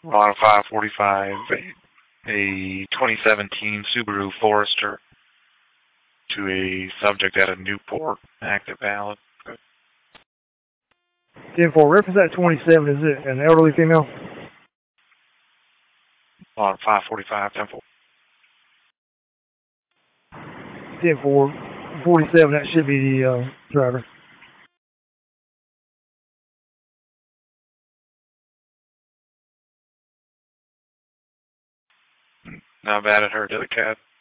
On 545, a 2017 Subaru Forester to a subject at a Newport, active valid. 10-4, reference that 27, is it an elderly female? On 545, 10-4. 10-4, 47, that should be the driver. Not bad at her to the cat.